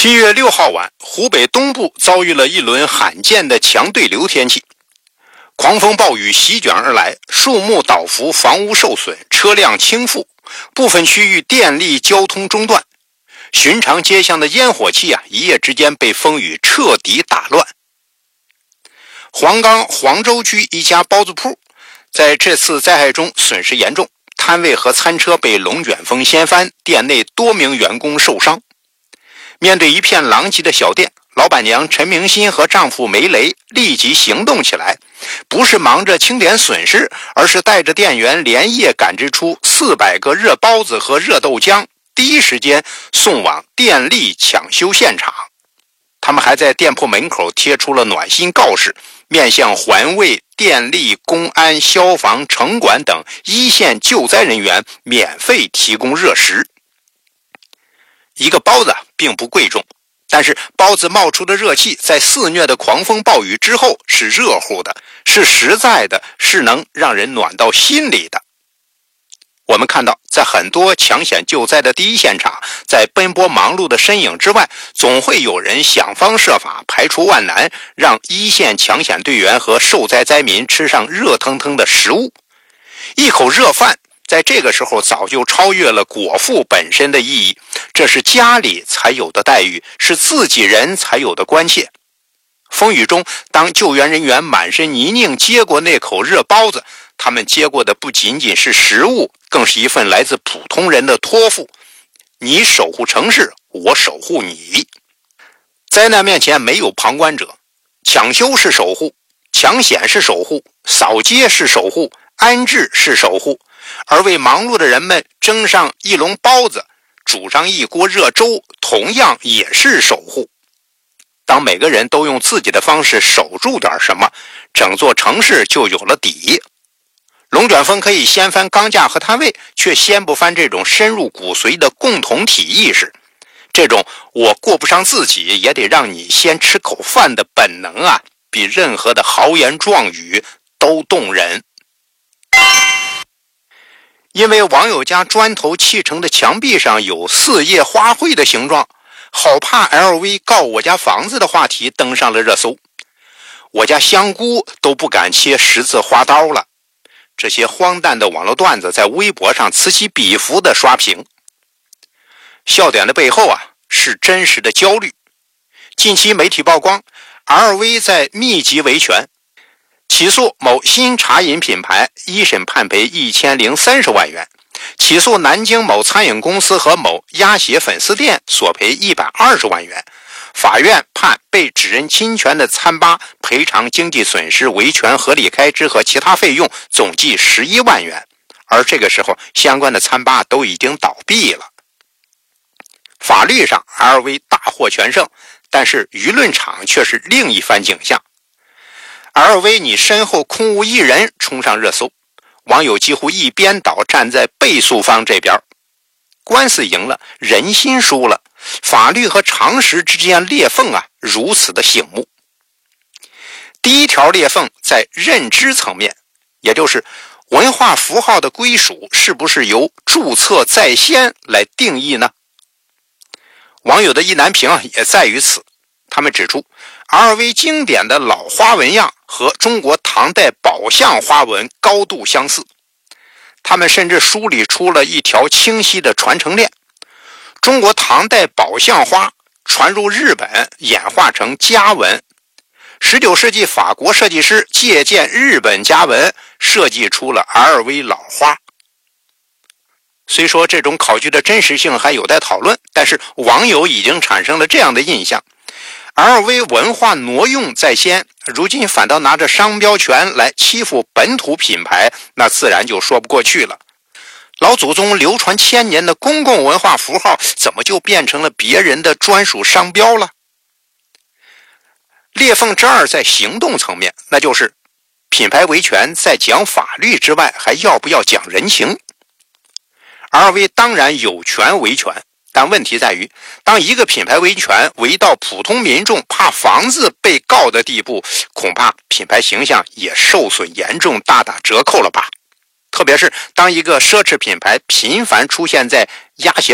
7月6号晚，湖北东部遭遇了一轮罕见的强对流天气，狂风暴雨席卷而来，树木倒伏，房屋受损，车辆倾覆，部分区域电力交通中断。寻常街巷的烟火气一夜之间被风雨彻底打乱。黄冈黄州区一家包子铺在这次灾害中损失严重，摊位和餐车被龙卷风掀翻，店内多名员工受伤。面对一片狼藉的小店，老板娘陈明心和丈夫梅雷立即行动起来，不是忙着清点损失，而是带着店员连夜赶制出400个热包子和热豆浆，第一时间送往电力抢修现场。他们还在店铺门口贴出了暖心告示，面向环卫、电力、公安、消防、城管等一线救灾人员免费提供热食。一个包子并不贵重，但是包子冒出的热气在肆虐的狂风暴雨之后是热乎的，是实在的，是能让人暖到心里的。我们看到，在很多抢险救灾的第一现场，在奔波忙碌的身影之外，总会有人想方设法排除万难，让一线抢险队员和受灾灾民吃上热腾腾的食物。一口热饭在这个时候早就超越了果腹本身的意义，这是家里才有的待遇，是自己人才有的关切。风雨中，当救援人员满身泥泞接过那口热包子，他们接过的不仅仅是食物，更是一份来自普通人的托付。你守护城市，我守护你。灾难面前没有旁观者，抢修是守护，抢险是守护，扫街是守护，安置是守护，而为忙碌的人们蒸上一笼包子，煮上一锅热粥，同样也是守护。当每个人都用自己的方式守住点什么，整座城市就有了底。龙卷风可以掀翻钢架和摊位，却掀不翻这种深入骨髓的共同体意识。这种我过不上自己也得让你先吃口饭的本能比任何的豪言壮语都动人。因为网友家砖头砌成的墙壁上有4叶花卉的形状，好怕 LV 告我家房子的话题登上了热搜。我家香菇都不敢切十字花刀了。这些荒诞的网络段子在微博上此起彼伏的刷屏。笑点的背后是真实的焦虑。近期媒体曝光 LV 在密集维权，起诉某新茶饮品牌，一审判赔1030万元，起诉南京某餐饮公司和某鸭血粉丝店索赔120万元。法院判被指认侵权的餐吧赔偿经济损失、维权合理开支和其他费用总计11万元，而这个时候相关的餐吧都已经倒闭了。法律上 LV 大获全胜，但是舆论场却是另一番景象。LV 你身后空无一人冲上热搜，网友几乎一边倒站在被诉方这边。官司赢了，人心输了，法律和常识之间裂缝如此的醒目。第一条裂缝在认知层面，也就是文化符号的归属是不是由注册在先来定义呢？网友的意难平也在于此。他们指出 LV 经典的老花纹样和中国唐代宝相花纹高度相似，他们甚至梳理出了一条清晰的传承链。中国唐代宝相花传入日本，演化成家纹。19世纪法国设计师借鉴日本家纹，设计出了 LV 老花。虽说这种考据的真实性还有待讨论，但是网友已经产生了这样的印象：LV 文化挪用在先，如今反倒拿着商标权来欺负本土品牌，那自然就说不过去了。老祖宗流传1000年的公共文化符号，怎么就变成了别人的专属商标了？裂缝之二在行动层面，那就是品牌维权在讲法律之外，还要不要讲人情？LV 当然有权维权，但问题在于，当一个品牌维权维到普通民众怕房子被告的地步，恐怕品牌形象也受损严重，大打折扣了吧。特别是当一个奢侈品牌频繁出现在鸭血